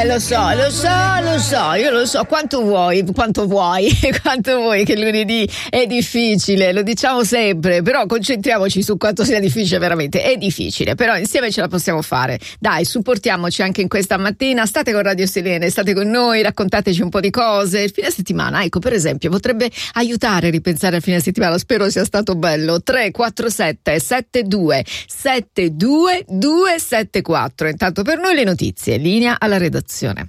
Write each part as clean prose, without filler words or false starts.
Lo so, io lo so quanto vuoi che lunedì è difficile, lo diciamo sempre, però concentriamoci su quanto sia difficile veramente, è difficile, però insieme ce la possiamo fare. Dai, supportiamoci anche in questa mattina, state con Radio Selene, state con noi, raccontateci un po' di cose. Il fine settimana, ecco, per esempio, potrebbe aiutare a ripensare al fine settimana, spero sia stato bello. 347 72 72 274. Intanto per noi le notizie, linea alla redazione.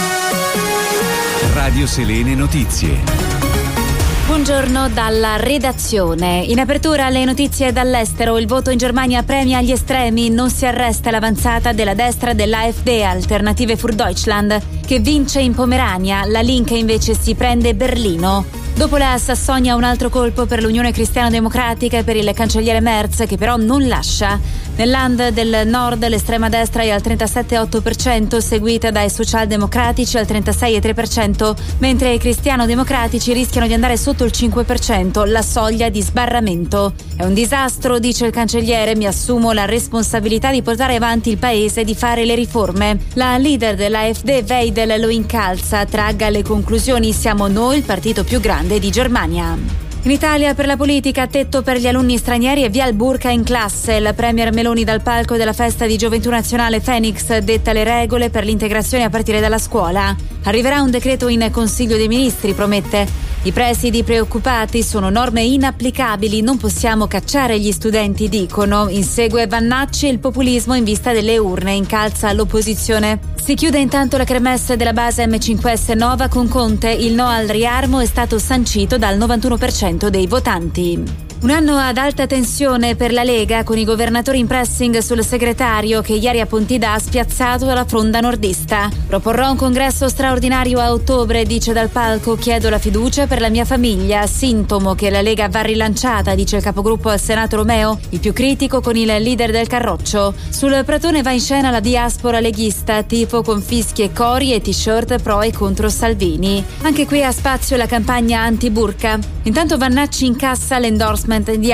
Radio Selene Notizie. Buongiorno dalla redazione. In apertura le notizie dall'estero. Il voto in Germania premia gli estremi. Non si arresta l'avanzata della destra dell'AfD, Alternative für Deutschland, che vince in Pomerania. La Linke invece si prende Berlino. Dopo la Sassonia un altro colpo per l'Unione Cristiana Democratica e per il cancelliere Merz, che però non lascia. Nel Land del Nord l'estrema destra è al 37,8%, seguita dai socialdemocratici al 36,3%, mentre i cristiano-democratici rischiano di andare sotto il 5%, la soglia di sbarramento. È un disastro, dice il cancelliere, mi assumo la responsabilità di portare avanti il paese e di fare le riforme. La leader dell'AfD, Weidel, lo incalza, tragga le conclusioni, siamo noi il partito più grande di Germania. In Italia per la politica, tetto per gli alunni stranieri e via il burka in classe. La premier Meloni dal palco della festa di Gioventù Nazionale Phoenix detta le regole per l'integrazione a partire dalla scuola. Arriverà un decreto in Consiglio dei Ministri, promette. I presidi preoccupati, sono norme inapplicabili, non possiamo cacciare gli studenti, dicono. Insegue Vannacci e il populismo in vista delle urne, incalza l'opposizione. Si chiude intanto la kermesse della base M5S Nova con Conte. Il no al riarmo è stato sancito dal 91% dei votanti. Un anno ad alta tensione per la Lega, con i governatori in pressing sul segretario che ieri a Pontida ha spiazzato la fronda nordista. Proporrò un congresso straordinario a ottobre, dice dal palco, chiedo la fiducia per la mia famiglia, sintomo che la Lega va rilanciata, dice il capogruppo al Senato Romeo, il più critico con il leader del Carroccio. Sul pratone va in scena la diaspora leghista, tifo con fischi e cori e t-shirt pro e contro Salvini. Anche qui ha spazio la campagna anti-burka. Intanto Vannacci incassa l'endorsement di